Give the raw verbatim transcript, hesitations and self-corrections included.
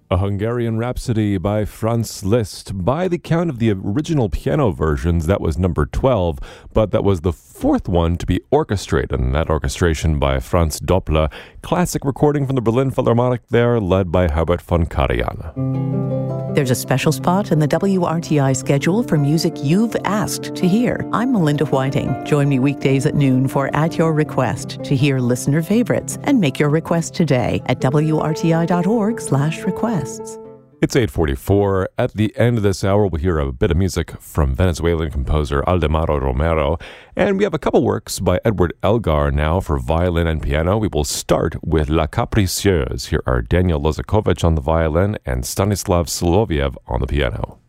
A Hungarian Rhapsody by Franz Liszt. By the count of the original piano versions, that was number twelve, but that was the fourth one to be orchestrated, and that orchestration by Franz Doppler. Classic recording from the Berlin Philharmonic there, led by Herbert von Karajan. There's a special spot in the W R T I schedule for music you've asked to hear. I'm Melinda Whiting. Join me weekdays at noon for At Your Request to hear listener favorites and make your request today at W R T I dot org slash requests. It's eight forty-four. At the end of this hour, we'll hear a bit of music from Venezuelan composer Aldemaro Romero. And we have a couple works by Edward Elgar now for violin and piano. We will start with La Capricieuse. Here are Daniel Lozakovich on the violin and Stanislav Soloviev on the piano.